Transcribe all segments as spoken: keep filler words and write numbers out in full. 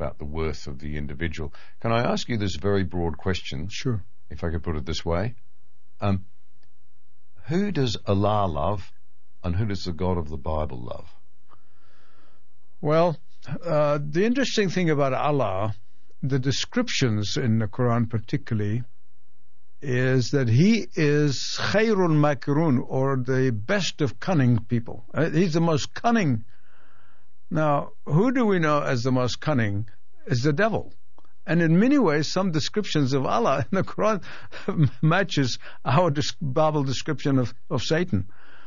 about the worth of the individual. Can I ask you this very broad question? Sure. If I could put it this way. Um, who does Allah love and who does the God of the Bible love? Well, uh, the interesting thing about Allah, the descriptions in the Quran particularly, is that he is khairul makirun, or the best of cunning people. Uh, he's the most cunning. Now, who do we know as the most cunning? Is the devil. And in many ways, some descriptions of Allah in the Quran matches our Bible description of, of Satan.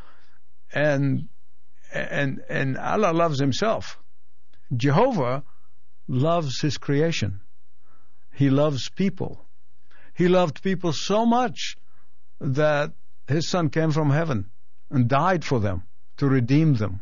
And, and, and Allah loves himself. Jehovah loves his creation. He loves people. He loved people so much that his son came from heaven and died for them to redeem them.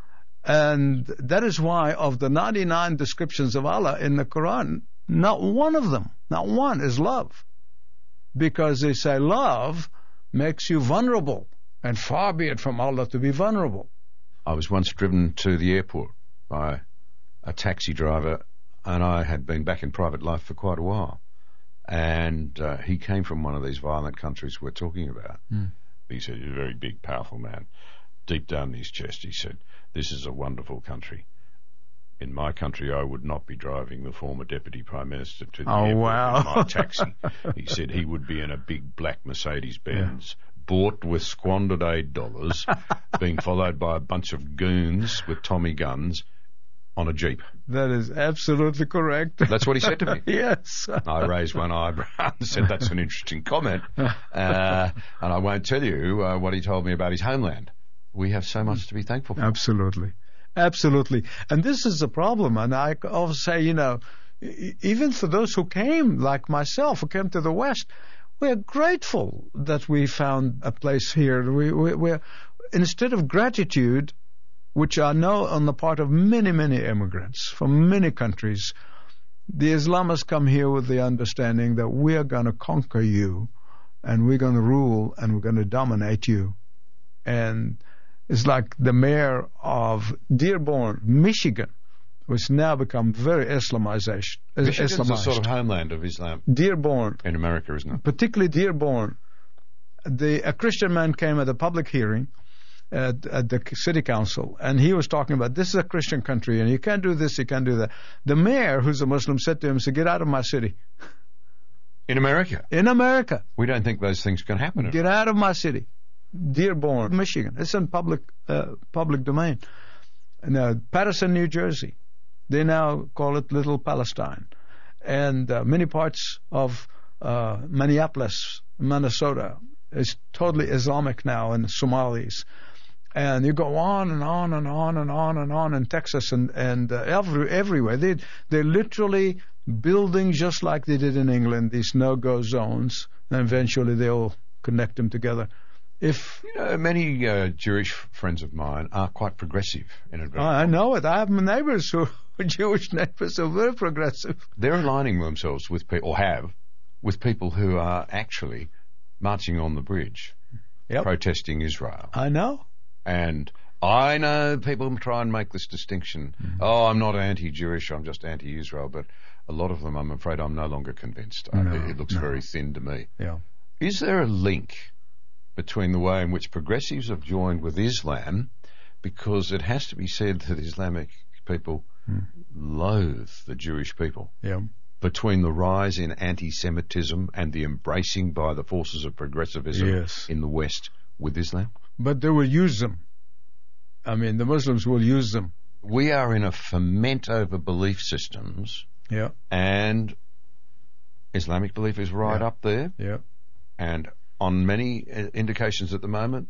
And that is why of the ninety-nine descriptions of Allah in the Quran, not one of them, not one is love. Because they say love makes you vulnerable, and far be it from Allah to be vulnerable. I was once driven to the airport by a taxi driver, and I had been back in private life for quite a while. And uh, he came from one of these violent countries we're talking about. Mm. He said, he's a very big, powerful man. Deep down in his chest, he said, this is a wonderful country. In my country, I would not be driving the former Deputy Prime Minister to the oh, airport wow. in my taxi. He said he would be in a big black Mercedes-Benz, yeah. bought with squandered aid dollars, being followed by a bunch of goons with Tommy guns on a Jeep. That is absolutely correct. That's what he said to me. Yes. I raised one eyebrow and said, that's an interesting comment. Uh, and I won't tell you uh, what he told me about his homeland. We have so much to be thankful for. Absolutely. Absolutely. And this is the problem. And I always say, you know, even for those who came, like myself, who came to the West, we're grateful that we found a place here. We, we, we're, instead of gratitude, which I know on the part of many, many immigrants from many countries, the Islamists come here with the understanding that we are going to conquer you, and we're going to rule, and we're going to dominate you. And it's like the mayor of Dearborn, Michigan, which now become very Islamization. Michigan's Islamized. the sort of homeland of Islam. Dearborn. In America, isn't it? Particularly Dearborn. The, a Christian man came at a public hearing At, at the city council, and he was talking about this is a Christian country, and you can't do this, you can't do that. The mayor, who's a Muslim, said to him, "So get out of my city." In America? In America. We don't think those things can happen. Get out of my city. Dearborn, Michigan. It's in public uh, public domain. Now, Patterson, New Jersey. They now call it Little Palestine. And uh, many parts of uh, Minneapolis, Minnesota, is totally Islamic now, and Somalis. And you go on and on and on and on and on in Texas and, and uh, every, everywhere. They, they're literally building just like they did in England, these no-go zones, and eventually they'll connect them together. If you know, many uh, Jewish friends of mine are quite progressive in it. I know it. I have neighbors who are Jewish neighbors who are very progressive. They're aligning themselves with people, or have, with people who are actually marching on the bridge, yep. protesting Israel. I know. And I know people try and make this distinction. Mm-hmm. Oh, I'm not anti-Jewish, I'm just anti-Israel. But a lot of them, I'm afraid, I'm no longer convinced. No, uh, it, it looks no. very thin to me. Yeah. Is there a link between the way in which progressives have joined with Islam, because it has to be said that Islamic people mm. loathe the Jewish people, yeah. between the rise in anti-Semitism and the embracing by the forces of progressivism yes. in the West with Islam? But they will use them. I mean, the Muslims will use them. We are in a ferment over belief systems, yeah. and Islamic belief is right yeah. up there. Yeah. And on many indications at the moment,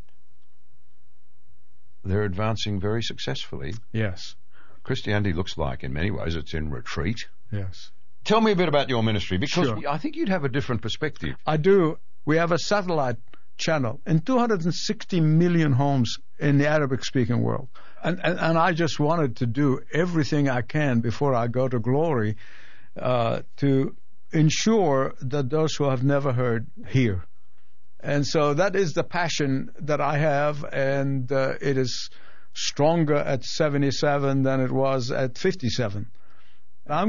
they're advancing very successfully. Yes. Christianity looks like, in many ways, it's in retreat. Yes. Tell me a bit about your ministry, because sure. I think you'd have a different perspective. I do. We have a satellite channel in two hundred sixty million homes in the Arabic-speaking world. And, and, and I just wanted to do everything I can before I go to glory uh, to ensure that those who have never heard hear. And so that is the passion that I have, and uh, it is stronger at seventy-seven than it was at fifty-seven.